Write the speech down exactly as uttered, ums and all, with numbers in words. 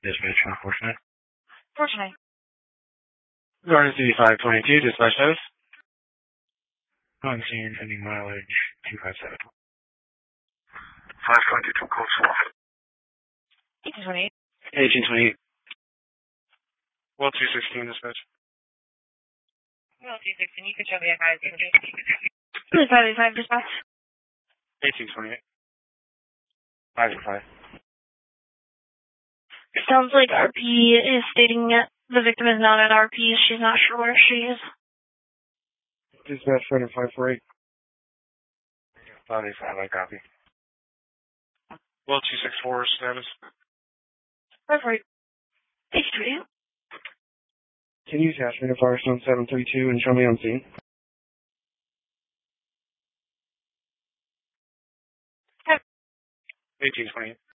Dispatch one four nine. Fortunate. Garden City five twenty-two, dispatch status. On scene, pending mileage two five seven. five twenty-two, code swap. eighteen twenty-eight. eighteen twenty-eight. Well, two sixteen, dispatch. Well, two sixteen, you can show me a five eighty-five. five eighty-five, dispatch. eighteen twenty-eight. five eighty-five. It sounds like R P is stating that the victim is not at R P. She's not sure where she is. Dispatch Frederick five four eight. five eighty-five, I copy. Well, two six four, status. five four eight. eighteen twenty-eight. Can you attach me to Firestone seven three two and show me on scene? eighteen twenty-eight.